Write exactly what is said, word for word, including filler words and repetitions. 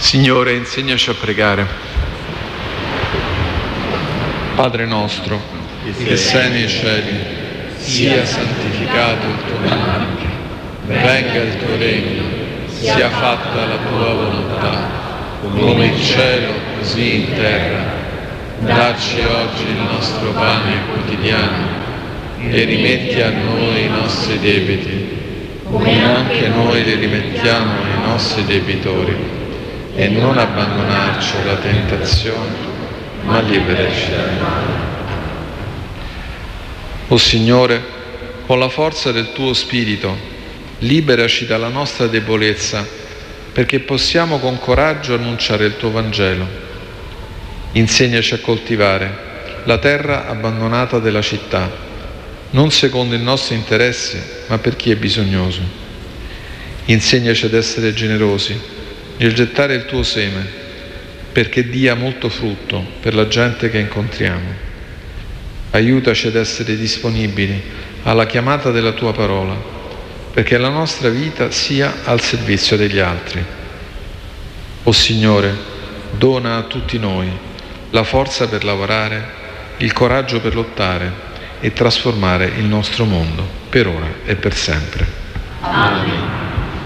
Signore, insegnaci a pregare. Padre nostro, che sei nei cieli, sia santificato il tuo nome, venga il tuo regno, sia fatta la tua volontà, come in cielo, così in terra. Dacci oggi il nostro pane quotidiano e rimetti a noi i nostri debiti, come anche noi li rimettiamo ai nostri debitori. E non abbandonarci alla tentazione, ma liberaci dal male. O Signore, con la forza del tuo Spirito, liberaci dalla nostra debolezza, perché possiamo con coraggio annunciare il tuo Vangelo. Insegnaci a coltivare la terra abbandonata della città, non secondo il nostro interesse, ma per chi è bisognoso. Insegnaci ad essere generosi, nel gettare il tuo seme, perché dia molto frutto per la gente che incontriamo. Aiutaci ad essere disponibili alla chiamata della tua parola, perché la nostra vita sia al servizio degli altri. O Signore, dona a tutti noi la forza per lavorare, il coraggio per lottare e trasformare il nostro mondo, per ora e per sempre. Amen.